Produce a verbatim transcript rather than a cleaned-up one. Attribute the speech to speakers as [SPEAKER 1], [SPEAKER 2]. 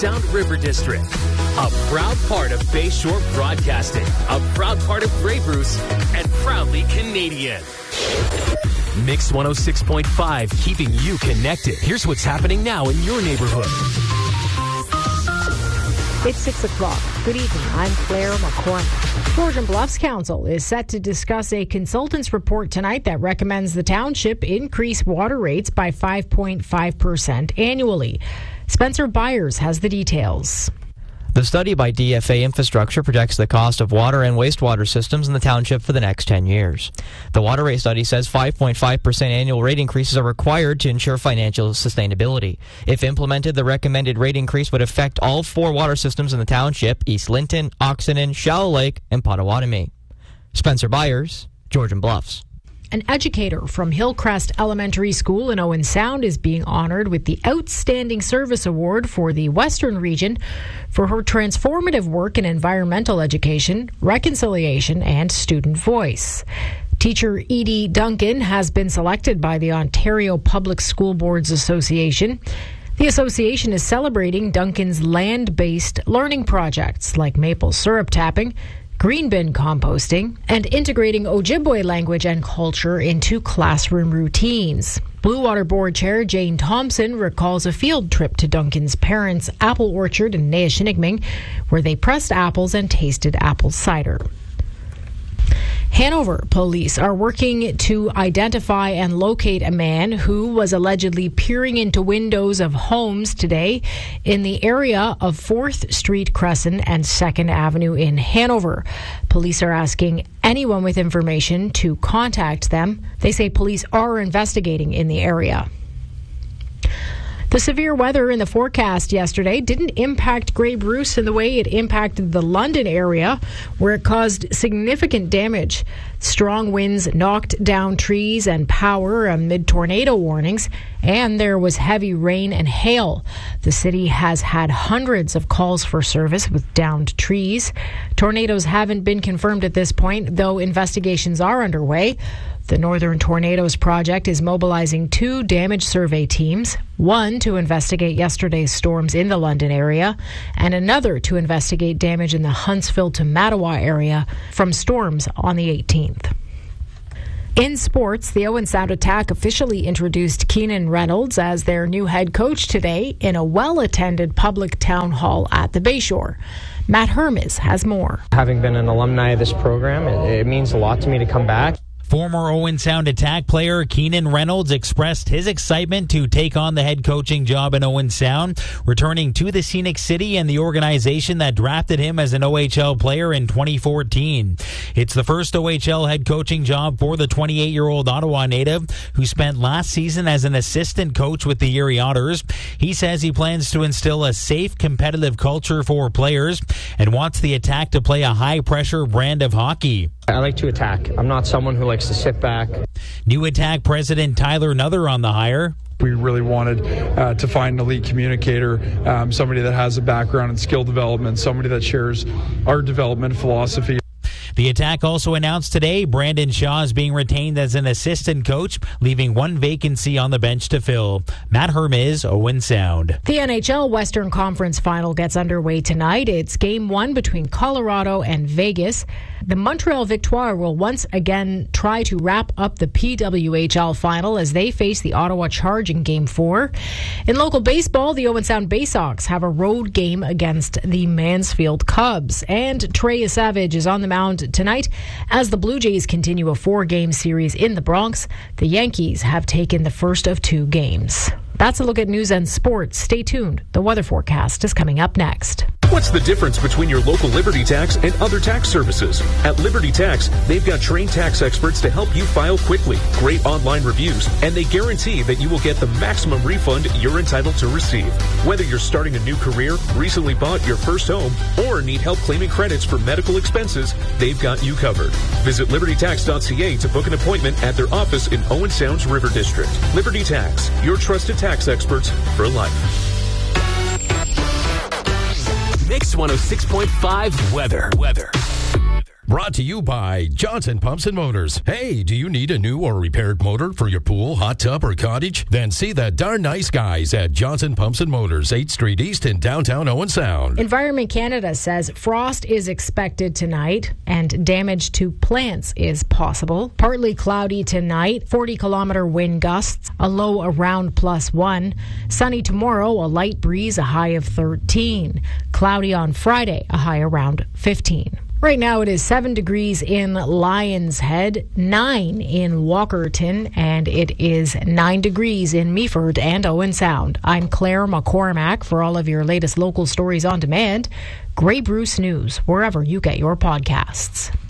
[SPEAKER 1] Sound River District, a proud part of Bayshore Broadcasting, a proud part of Grey Bruce, and proudly Canadian. Mix one oh six point five, keeping you connected. Here's what's happening now in your neighborhood.
[SPEAKER 2] It's six o'clock. Good evening. I'm Claire McCormick. Georgian Bluffs Council is set to discuss a consultant's report tonight that recommends the township increase water rates by five point five percent annually. Spencer Byers has the details.
[SPEAKER 3] The study by D F A Infrastructure projects the cost of water and wastewater systems in the township for the next ten years. The water rate study says five point five percent annual rate increases are required to ensure financial sustainability. If implemented, the recommended rate increase would affect all four water systems in the township: East Linton, Oxenden, Shallow Lake, and Potawatomi. Spencer Byers, Georgian Bluffs.
[SPEAKER 2] An educator from Hillcrest Elementary School in Owen Sound is being honored with the Outstanding Service Award for the Western Region for her transformative work in environmental education, reconciliation, and student voice. Teacher Edie Duncan has been selected by the Ontario Public School Boards Association. The association is celebrating Duncan's land-based learning projects like maple syrup tapping, green bin composting, and integrating Ojibwe language and culture into classroom routines. Blue Water Board Chair Jane Thompson recalls a field trip to Duncan's parents' apple orchard in Nayashinigming, where they pressed apples and tasted apple cider. Hanover police are working to identify and locate a man who was allegedly peering into windows of homes today in the area of fourth Street Crescent and second Avenue in Hanover. Police are asking anyone with information to contact them. They say police are investigating in the area. The severe weather in the forecast yesterday didn't impact Grey Bruce in the way it impacted the London area, where it caused significant damage. Strong winds knocked down trees and power amid tornado warnings, and there was heavy rain and hail. The city has had hundreds of calls for service with downed trees. Tornadoes haven't been confirmed at this point, though investigations are underway. The Northern Tornadoes Project is mobilizing two damage survey teams, one to investigate yesterday's storms in the London area, and another to investigate damage in the Huntsville to Mattawa area from storms on the eighteenth. In sports, the Owen Sound Attack officially introduced Keenan Reynolds as their new head coach today in a well-attended public town hall at the Bayshore. Matt Hermes has more.
[SPEAKER 4] Having been an alumni of this program, it, it means a lot to me to come back.
[SPEAKER 5] Former Owen Sound Attack player Keenan Reynolds expressed his excitement to take on the head coaching job in Owen Sound, returning to the Scenic City and the organization that drafted him as an O H L player in twenty fourteen. It's the first O H L head coaching job for the twenty-eight-year-old Ottawa native who spent last season as an assistant coach with the Erie Otters. He says he plans to instill a safe, competitive culture for players and wants the Attack to play a high-pressure brand of hockey.
[SPEAKER 4] I like to attack. I'm not someone who likes to sit back.
[SPEAKER 5] New Attack president Tyler Nuther on the hire.
[SPEAKER 6] We really wanted uh, to find an elite communicator, um, somebody that has a background in skill development, somebody that shares our development philosophy.
[SPEAKER 5] The Attack also announced today Brandon Shaw is being retained as an assistant coach, leaving one vacancy on the bench to fill. Matt Hermes, Owen Sound.
[SPEAKER 2] The N H L Western Conference Final gets underway tonight. It's game one between Colorado and Vegas. The Montreal Victoire will once again try to wrap up the P W H L final as they face the Ottawa Charge in game four. In local baseball, the Owen Sound Bay Sox have a road game against the Mansfield Cubs. And Trey Savage is on the mound tonight as the Blue Jays continue a four-game series in the Bronx. The Yankees have taken the first of two games. That's a look at news and sports. Stay tuned. The weather forecast is coming up next.
[SPEAKER 1] What's the difference between your local Liberty Tax and other tax services? At Liberty Tax, they've got trained tax experts to help you file quickly, great online reviews, and they guarantee that you will get the maximum refund you're entitled to receive. Whether you're starting a new career, recently bought your first home, or need help claiming credits for medical expenses, they've got you covered. Visit liberty tax dot c a to book an appointment at their office in Owen Sound's River District. Liberty Tax, your trusted tax experts for life. Mix one oh six point five weather. Weather. Weather.
[SPEAKER 7] Brought to you by Johnson Pumps and Motors. Hey, do you need a new or repaired motor for your pool, hot tub, or cottage? Then see the darn nice guys at Johnson Pumps and Motors, eighth Street East in downtown Owen Sound.
[SPEAKER 2] Environment Canada says frost is expected tonight and damage to plants is possible. Partly cloudy tonight, forty kilometer wind gusts, a low around plus one. Sunny tomorrow, a light breeze, a high of thirteen. Cloudy on Friday, a high around fifteen. Right now it is seven degrees in Lions Head, nine in Walkerton, and it is nine degrees in Meaford and Owen Sound. I'm Claire McCormack. For all of your latest local stories on demand, Grey Bruce News, wherever you get your podcasts.